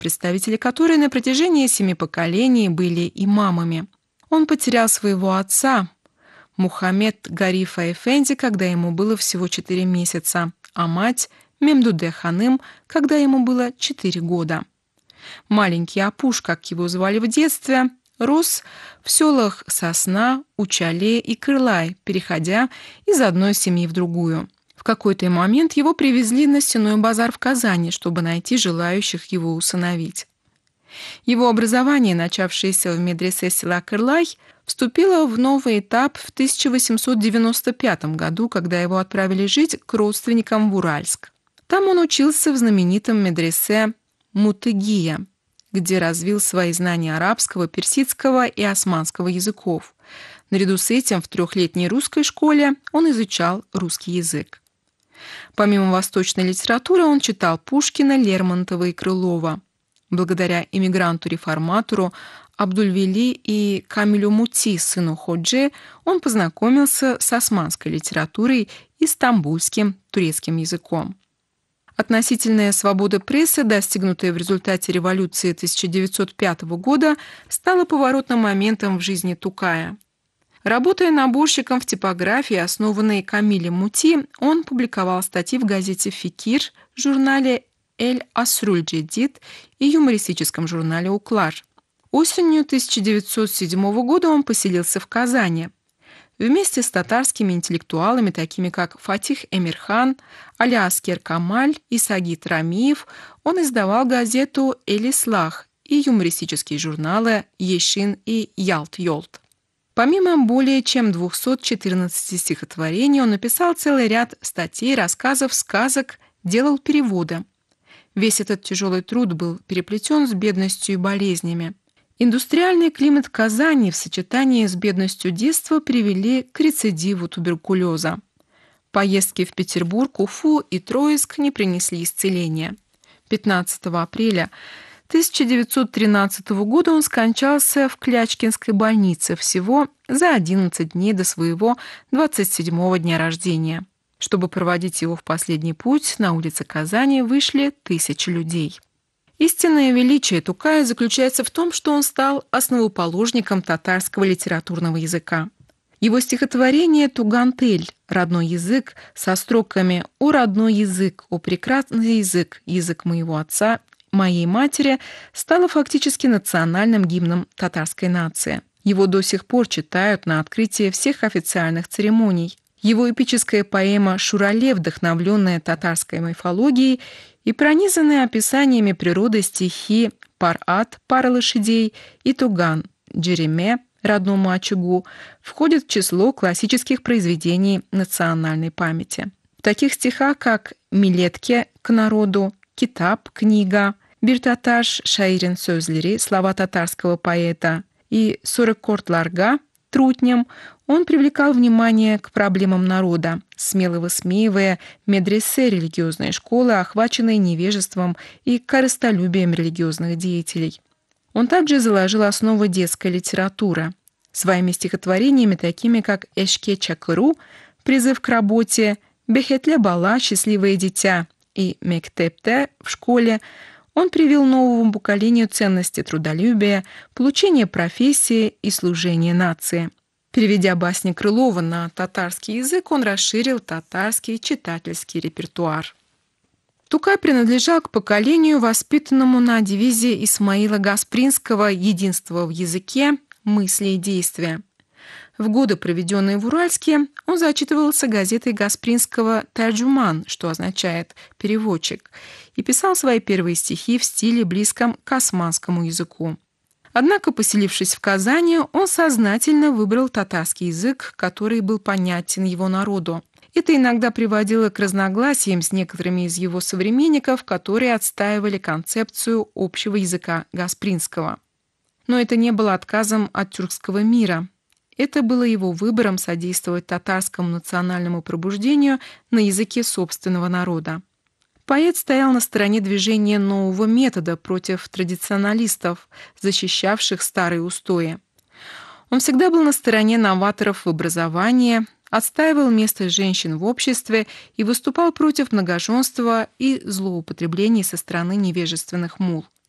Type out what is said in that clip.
представители которой на протяжении 7 поколений были имамами. Он потерял своего отца, Мухаммед Гарифа Эфенди, когда ему было всего 4 месяца, а мать Мемдуде Ханым, когда ему было 4 года. Маленький Апуш, как его звали в детстве, рос в селах Сосна, Учале и Кырлай, переходя из одной семьи в другую. В какой-то момент его привезли на Сенной базар в Казани, чтобы найти желающих его усыновить. Его образование, начавшееся в медресе села Кырлай, вступило в новый этап в 1895 году, когда его отправили жить к родственникам в Уральск. Там он учился в знаменитом медресе Мутыгия, где развил свои знания арабского, персидского и османского языков. Наряду с этим в 3-летней русской школе он изучал русский язык. Помимо восточной литературы он читал Пушкина, Лермонтова и Крылова. Благодаря иммигранту-реформатору Абдульвели и Камилю Мути, сыну Ходже, он познакомился с османской литературой и стамбульским турецким языком. Относительная свобода прессы, достигнутая в результате революции 1905 года, стала поворотным моментом в жизни Тукая. Работая наборщиком в типографии, основанной Камилем Мути, он публиковал статьи в газете «Фикир», журнале «Эль-Асруль-Джедид» и юмористическом журнале «Уклар». Осенью 1907 года он поселился в Казани. Вместе с татарскими интеллектуалами, такими как Фатих Эмирхан, Алиаскер Камаль и Сагит Рамиев, он издавал газету «Эль-Ислах» и юмористические журналы «Ешин» и «Ялт-Йолт». Помимо более чем 214 стихотворений, он написал целый ряд статей, рассказов, сказок, делал переводы. Весь этот тяжелый труд был переплетен с бедностью и болезнями. Индустриальный климат Казани в сочетании с бедностью детства привели к рецидиву туберкулеза. Поездки в Петербург, Уфу и Троицк не принесли исцеления. 15 апреля 1913 года он скончался в Клячкинской больнице всего за 11 дней до своего 27-го дня рождения. Чтобы проводить его в последний путь, на улице Казани вышли 1000 людей. Истинное величие Тукая заключается в том, что он стал основоположником татарского литературного языка. Его стихотворение «Тугантель» «Родной язык» со строками «О родной язык, о прекрасный язык, язык моего отца, моей матери» стало фактически национальным гимном татарской нации. Его до сих пор читают на открытии всех официальных церемоний. Его эпическая поэма «Шурале», вдохновленная татарской мифологией и пронизанные описаниями природы стихи «Пар-ат» «Пара лошадей» и «Туган» «Джереме» «Родному очагу» входят в число классических произведений национальной памяти. В таких стихах, как «Милетке» к народу, «Китаб» книга, «Биртаташ Шаирин Сözleri» слова татарского поэта и «Сорокортларга» трутням, он привлекал внимание к проблемам народа, смело высмеивая медресе религиозной школы, охваченные невежеством и корыстолюбием религиозных деятелей. Он также заложил основы детской литературы. Своими стихотворениями, такими как «Эшке Чакыру» «Призыв к работе», «Бехетле Бала» «Счастливое дитя» и «Мектепте» в школе, он привил новому поколению ценности трудолюбия, получения профессии и служения нации. Переведя басни Крылова на татарский язык, он расширил татарский читательский репертуар. Тукай принадлежал к поколению, воспитанному на девизе Исмаила Гаспринского «Единство в языке, мысли и действия». В годы, проведенные в Уральске, он зачитывался газетой Гаспринского «Тарджуман», что означает «переводчик», и писал свои первые стихи в стиле, близком к османскому языку. Однако, поселившись в Казани, он сознательно выбрал татарский язык, который был понятен его народу. Это иногда приводило к разногласиям с некоторыми из его современников, которые отстаивали концепцию общего языка Гаспринского. Но это не было отказом от тюркского мира. Это было его выбором содействовать татарскому национальному пробуждению на языке собственного народа. Поэт стоял на стороне движения нового метода против традиционалистов, защищавших старые устои. Он всегда был на стороне новаторов в образовании, отстаивал место женщин в обществе и выступал против многоженства и злоупотреблений со стороны невежественных мул.